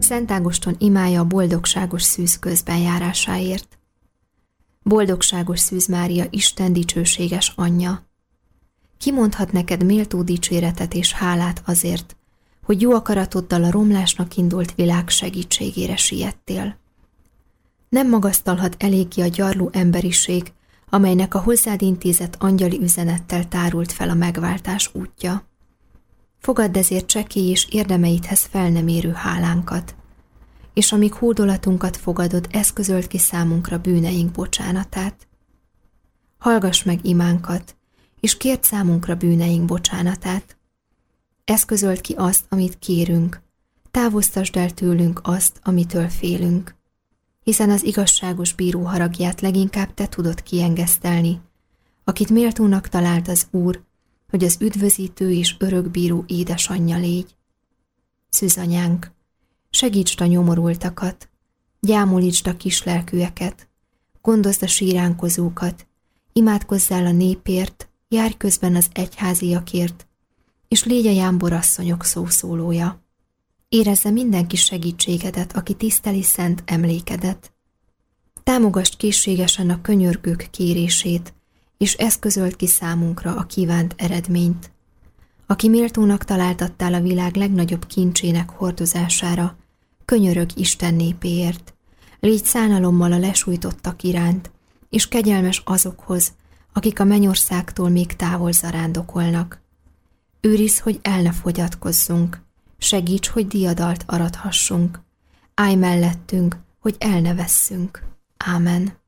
Szent Ágoston imája a boldogságos szűz közben járásáért. Boldogságos Szűz Mária, Isten dicsőséges anyja! Ki mondhat neked méltó dicséretet és hálát azért, hogy jó akaratoddal a romlásnak indult világ segítségére siettél? Nem magasztalhat eléggé a gyarló emberiség, amelynek a hozzád intézett angyali üzenettel tárult fel a megváltás útja. Fogadd ezért csekély és érdemeidhez fel nem érő hálánkat, és amíg hódolatunkat fogadod, eszközöld ki számunkra bűneink bocsánatát. Hallgass meg imánkat, és kérd számunkra bűneink bocsánatát. Eszközöld ki azt, amit kérünk, távoztasd el tőlünk azt, amitől félünk, hiszen az igazságos bíró haragját leginkább te tudod kiengesztelni, akit méltónak talált az Úr, hogy az üdvözítő és örökbíró édesanyja légy. Szűzanyánk, segítsd a nyomorultakat, gyámolítsd a kislelkűeket, gondozd a síránkozókat, imádkozzál a népért, járj közben az egyháziakért, és légy a jámborasszonyok szószólója. Érezze mindenki segítségedet, aki tiszteli szent emlékedet. Támogasd készségesen a könyörgők kérését, és eszközöld ki számunkra a kívánt eredményt. Aki méltónak találtattál a világ legnagyobb kincsének hordozására, könyörög Isten népéért, légy szánalommal a lesújtottak iránt, és kegyelmes azokhoz, akik a mennyországtól még távol zarándokolnak. Őrizd, hogy el ne fogyatkozzunk, segíts, hogy diadalt arathassunk, állj mellettünk, hogy el ne vesszünk. Ámen.